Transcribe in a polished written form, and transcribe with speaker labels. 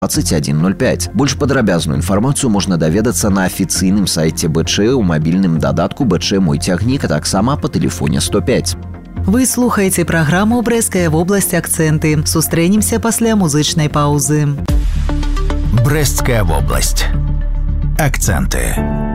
Speaker 1: 2105. Больш падрабязную інфармацыю можна даведацца на афіцыйным сайце БЧ у мабільным дадатку БЧ «Мой цягнік», а таксама па тэлефоне 105.
Speaker 2: Вы слухаеце праграму «Брэсцкая вобласць. Акцэнты». Сустрэнемся пасля музычнай паўзы.
Speaker 3: Брэсцкая вобласць. Акценты.